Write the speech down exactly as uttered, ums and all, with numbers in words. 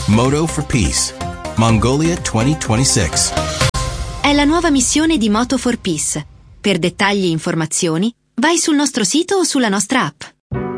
Moto for Peace, Mongolia duemilaventisei. È la nuova missione di Moto for Peace. Per dettagli e informazioni, vai sul nostro sito o sulla nostra app.